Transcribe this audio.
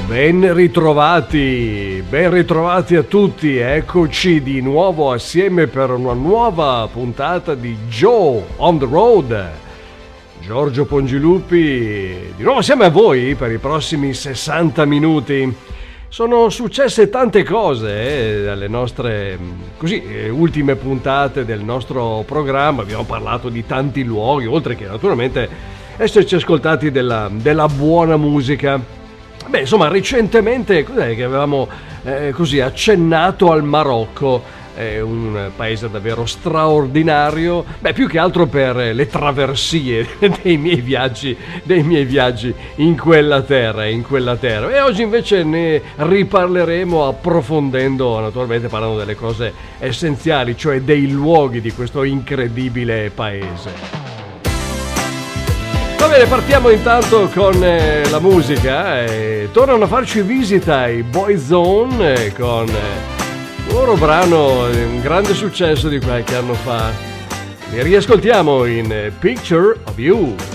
Ben ritrovati a tutti, eccoci di nuovo assieme per una nuova puntata di Joe on the Road. Giorgio Pongilupi, di nuovo assieme a voi per i prossimi 60 minuti. Sono successe tante cose dalle nostre ultime puntate del nostro programma, abbiamo parlato di tanti luoghi, oltre che naturalmente esserci ascoltati della buona musica. Beh, insomma, recentemente cos'è che avevamo accennato al Marocco, un paese davvero straordinario, più che altro per le traversie dei miei viaggi in quella terra. E oggi invece ne riparleremo approfondendo, naturalmente parlando delle cose essenziali, cioè dei luoghi di questo incredibile paese. Va bene, partiamo intanto con la musica. Tornano a farci visita i Boyzone con il loro brano, un grande successo di qualche anno fa. Li riascoltiamo in Picture of You.